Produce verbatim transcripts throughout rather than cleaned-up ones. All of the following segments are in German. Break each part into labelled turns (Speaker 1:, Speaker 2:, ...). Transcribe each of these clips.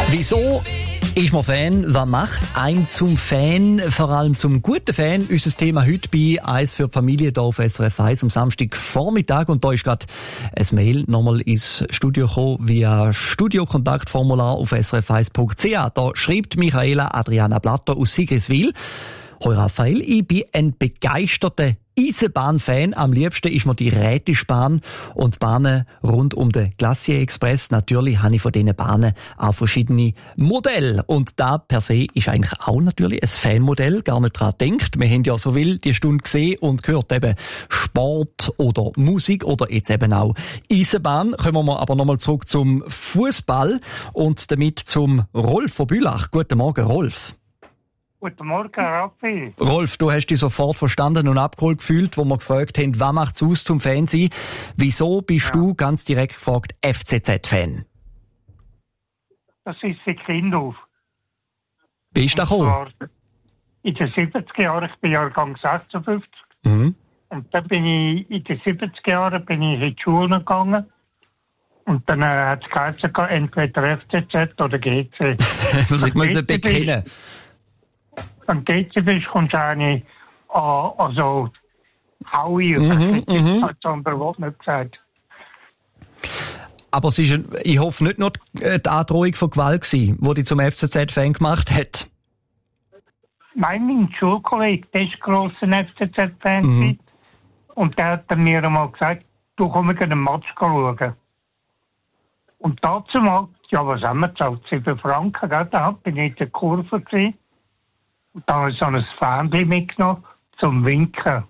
Speaker 1: Wieso ist man Fan? Was macht einen zum Fan? Vor allem zum guten Fan. Unser Thema heute bei «Eins für die Familie» hier auf S R F eins am Samstagvormittag. Und da ist gerade ein Mail nochmal ins Studio gekommen via Studiokontaktformular auf s r f eins punkt c h. Da schreibt Michaela Adriana Blatter aus Sigriswil: Hoi Raphael, ich bin ein begeisterter Eisenbahn-Fan. Am liebsten ist mir die Rätischbahn und Bahnen rund um den Glacier Express. Natürlich habe ich von diesen Bahnen auch verschiedene Modelle. Und da per se ist eigentlich auch natürlich ein Fanmodell, gar nicht dran denkt. Wir haben ja so viel die Stunde gesehen und gehört eben Sport oder Musik oder jetzt eben auch Eisenbahn. Kommen wir aber nochmal zurück zum Fußball und damit zum Rolf von Bülach. Guten Morgen, Rolf.
Speaker 2: Guten Morgen, Raffi.
Speaker 1: Rolf, du hast dich sofort verstanden und abgeholt gefühlt, wo wir gefragt haben, was macht's aus zum Fan sein? Wieso bist ja. du, ganz direkt gefragt, F C Z-Fan?
Speaker 2: Das ist seit Kind auf.
Speaker 1: Bist du da gekommen?
Speaker 2: In den siebziger Jahren, ich bin Jahrgang sechsundfünfzig.
Speaker 1: Mhm.
Speaker 2: Und dann bin ich, in den siebziger Jahren bin ich in die Schule gegangen. Und dann äh, hat es geheißen, entweder F C Z oder G C.
Speaker 1: Muss ich muss bekennen.
Speaker 2: Wenn du G C bist, kommst du eigentlich an, also Haui.
Speaker 1: Mhm, mhm.
Speaker 2: Hat so ein Wort nicht gesagt.
Speaker 1: Aber es ist, ich hoffe, nicht nur die Androhung von Gewalt gewesen, die dich zum F C Z-Fan gemacht hat.
Speaker 2: Nein, mein Schulkollege, der ist grosser F C Z-Fan.
Speaker 1: Mhm.
Speaker 2: Und der hat mir einmal gesagt, du kommst einen Match schauen. Und dazu mal, ja, was haben wir gezahlt? sieben Franken, gell? Da bin ich in der Kurve gewesen. Und dann habe ich so ein Fähnchen mitgenommen zum Winken.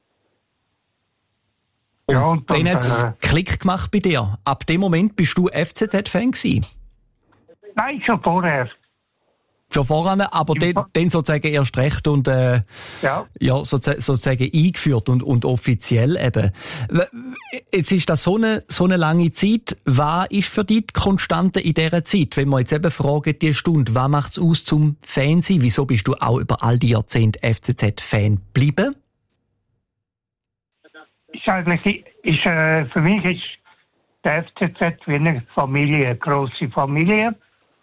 Speaker 1: Und,
Speaker 2: ja, und
Speaker 1: dann, dann hat es
Speaker 2: äh,
Speaker 1: Klick gemacht bei dir. Ab dem Moment bist du F C Z-Fan gewesen?
Speaker 2: Nein, schon vorher.
Speaker 1: Schon voran, aber den, den sozusagen erst recht und äh,
Speaker 2: ja.
Speaker 1: Ja, sozusagen, sozusagen eingeführt und, und offiziell eben. Jetzt ist das so eine, so eine lange Zeit. Was ist für dich die Konstante in dieser Zeit? Wenn wir jetzt eben fragen, die Stunde, was macht es aus zum Fan sein? Wieso bist du auch über all die Jahrzehnte F C Z-Fan geblieben?
Speaker 2: Ist eigentlich, ist, äh, für mich ist der F C Z wie eine Familie, eine grosse Familie.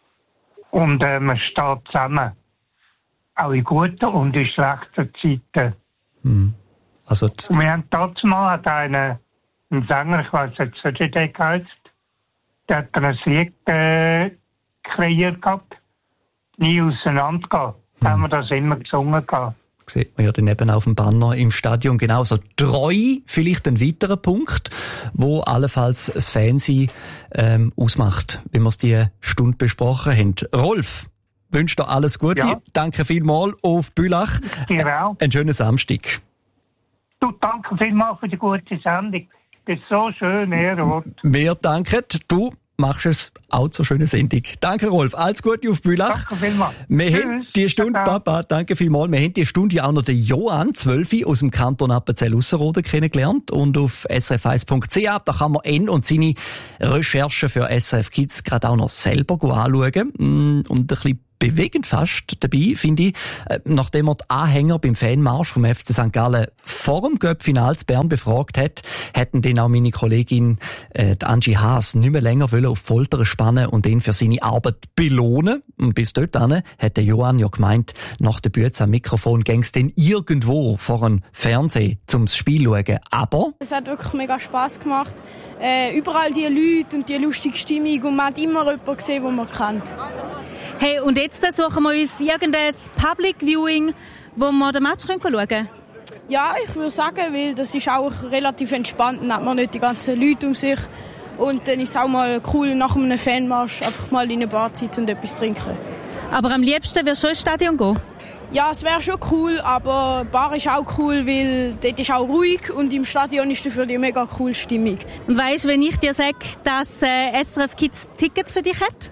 Speaker 2: Und äh, man steht zusammen. Auch in guten und in schlechten Zeiten.
Speaker 1: Hm. Also
Speaker 2: und wir haben dazu mal hat einen, einen Sänger, ich weiß jetzt nicht, wie der heißt, der hat ein Lied äh, kreiert gehabt, nie auseinandergehen. Da
Speaker 1: hm.
Speaker 2: haben wir das immer gesungen gehabt.
Speaker 1: Sieht man ja dann eben auf dem Banner im Stadion genauso. Treu, vielleicht ein weiterer Punkt, wo allenfalls das Fansein ähm, ausmacht, wie wir es die Stunde besprochen haben. Rolf, wünsche dir alles Gute.
Speaker 2: Ja.
Speaker 1: Danke vielmals auf Bülach.
Speaker 2: Dir auch.
Speaker 1: Einen schönen Samstag.
Speaker 2: Du, danke vielmals für die gute Sendung. Das ist so schön, Ehrenwort.
Speaker 1: Wir danken. Du machst es auch zur schönen Sendung. Danke, Rolf. Alles Gute auf Bülach.
Speaker 2: Danke vielmals.
Speaker 1: Wir
Speaker 2: Tschüss.
Speaker 1: haben die Stunde,
Speaker 2: Ciao.
Speaker 1: Papa, danke vielmals. Wir haben die Stunde ja auch noch den Johann, zwölf, aus dem Kanton Appenzell-Ausserrhoden kennengelernt. Und auf s r f eins punkt c h, da kann man ihn und seine Recherchen für S R F Kids gerade auch noch selber anschauen. Und ein bisschen bewegend fast dabei, finde ich, nachdem er die Anhänger beim Fanmarsch vom F C Sankt Gallen vor dem Göpp-Final zu Bern befragt hat, hätten den auch meine Kollegin äh, die Angie Haas nicht mehr länger wollen auf die Folter spannen und ihn für seine Arbeit belohnen. Und bis dorthin hat der Johann ja gemeint, nach der Bütze am Mikrofon gäng's denn irgendwo vor einem Fernsehen zum Spiel schauen. Aber
Speaker 3: es hat wirklich mega Spass gemacht. Äh, überall die Leute und die lustige Stimmung und man hat immer jemanden gesehen, den man kennt.
Speaker 4: Hey, und jetzt suchen wir uns irgendein Public Viewing, wo wir den Match schauen können?
Speaker 3: Ja, ich würde sagen, weil das ist auch relativ entspannt. Dann hat man nicht die ganzen Leute um sich. Und dann ist es auch mal cool, nach einem Fanmarsch einfach mal in eine Bar zu sitzen und etwas trinken.
Speaker 4: Aber am liebsten wirst du schon ins Stadion gehen?
Speaker 3: Ja, es wäre schon cool, aber Bar ist auch cool, weil dort ist auch ruhig und im Stadion ist dafür die mega coole Stimmung.
Speaker 4: Und weisst du, wenn ich dir sage, dass äh, S R F Kids Tickets für dich hat?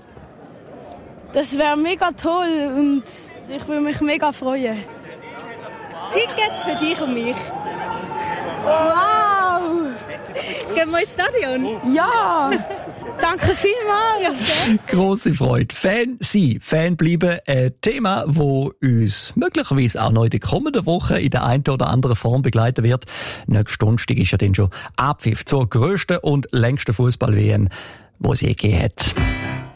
Speaker 3: Das wäre mega toll und ich würde mich mega freuen.
Speaker 4: Tickets für dich und mich.
Speaker 3: Wow!
Speaker 4: Gehen wir ins Stadion?
Speaker 3: Ja! Danke vielmals!
Speaker 1: grosse Freude. Fan sein, Fan bleiben, ein Thema, das uns möglicherweise auch noch in der kommenden Woche in der einen oder anderen Form begleiten wird. Nächste Donnerstag ist ja dann schon Abpfiff zur grössten und längsten Fußball-W M, die es je gegeben hat.